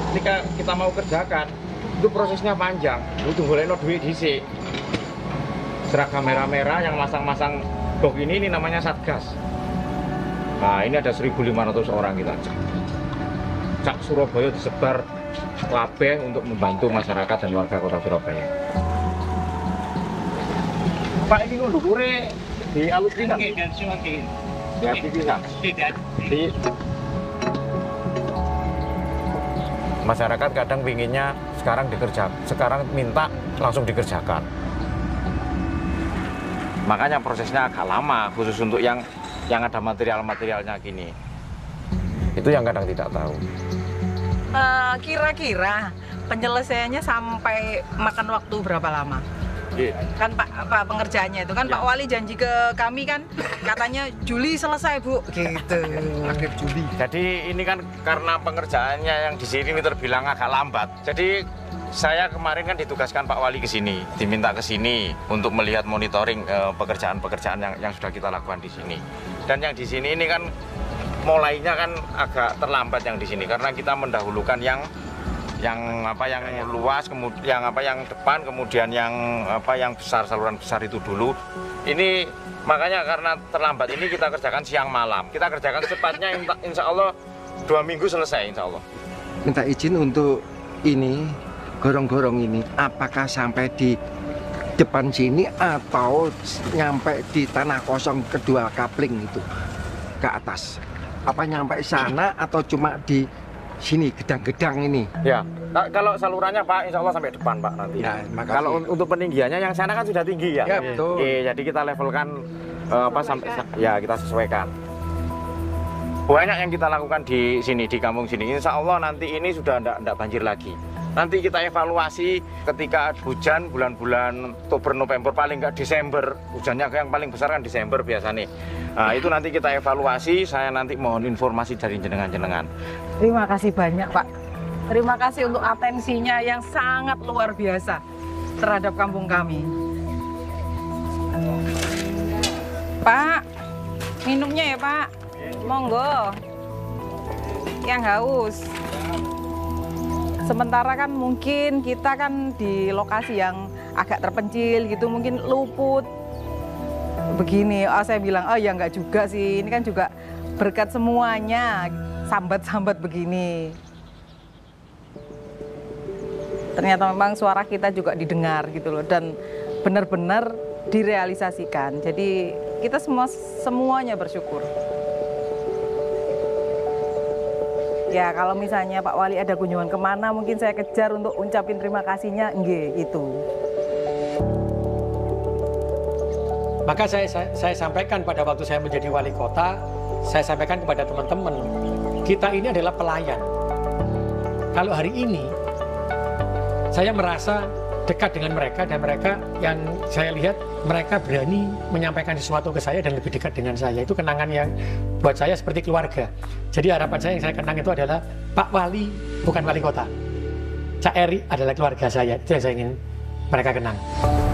ketika kita mau kerjakan itu prosesnya panjang, butuh golekno duit dhisik. Seragam merah-merah yang masang-masang box ini namanya Satgas. Nah, ini ada 1.500 orang kita cak Surabaya disebar kabeh untuk membantu masyarakat dan warga kota Surabaya. Pak, ini dhuwure di alus pisan. Ya, pisan. Di masyarakat kadang pinginnya sekarang minta langsung dikerjakan. Makanya prosesnya agak lama, khusus untuk yang ada material-materialnya gini. Itu yang kadang tidak tahu. Kira-kira penyelesaiannya sampai makan waktu berapa lama? Kan Pak pengerjaannya itu kan Pak Wali janji ke kami kan katanya Juli selesai Bu gitu. Akhir Juli. Jadi ini kan karena pengerjaannya yang di sini terbilang agak lambat. Jadi saya kemarin kan ditugaskan Pak Wali ke sini, diminta ke sini untuk melihat monitoring pekerjaan-pekerjaan yang sudah kita lakukan di sini. Dan yang di sini ini kan mulainya kan agak terlambat yang di sini karena kita mendahulukan yang luas, kemudian yang depan, kemudian yang besar, saluran besar itu dulu. Ini makanya karena terlambat ini kita kerjakan siang malam. Kita kerjakan secepatnya insya Allah 2 minggu selesai insya Allah. Minta izin untuk ini gorong-gorong ini apakah sampai di depan sini atau nyampe di tanah kosong kedua kapling itu ke atas? Apa nyampe sana atau cuma di sini gedang-gedang ini? Ya, kalau salurannya Pak, insya Allah sampai depan Pak nanti. Ya, kalau untuk peninggiannya yang sana kan sudah tinggi ya. Ya betul. Jadi kita levelkan sampai ya kita sesuaikan. Banyak yang kita lakukan di sini di kampung sini. Insya Allah nanti ini sudah tidak banjir lagi. Nanti kita evaluasi ketika hujan bulan-bulan Oktober, November, paling nggak Desember. Hujannya yang paling besar kan Desember biasanya. Nah, itu nanti kita evaluasi, saya nanti mohon informasi dari jenengan-jenengan. Terima kasih banyak Pak. Terima kasih untuk atensinya yang sangat luar biasa terhadap kampung kami. Pak, minumnya ya Pak. Monggo. Yang haus. Sementara kan mungkin kita kan di lokasi yang agak terpencil gitu, mungkin luput begini. Saya bilang, oh ya enggak juga sih, ini kan juga berkat semuanya, sambat-sambat begini. Ternyata memang suara kita juga didengar gitu loh, dan benar-benar direalisasikan. Jadi kita semuanya bersyukur. Ya kalau misalnya Pak Wali ada kunjungan kemana, mungkin saya kejar untuk ucapin terima kasihnya, nggih itu. Maka saya sampaikan pada waktu saya menjadi wali kota, saya sampaikan kepada teman-teman, kita ini adalah pelayan. Kalau hari ini, saya merasa dekat dengan mereka, dan mereka yang saya lihat, mereka berani menyampaikan sesuatu ke saya dan lebih dekat dengan saya. Itu kenangan yang buat saya seperti keluarga. Jadi harapan saya yang saya kenang itu adalah Pak Wali bukan wali kota. Cak Eri adalah keluarga saya, itu yang saya ingin mereka kenang.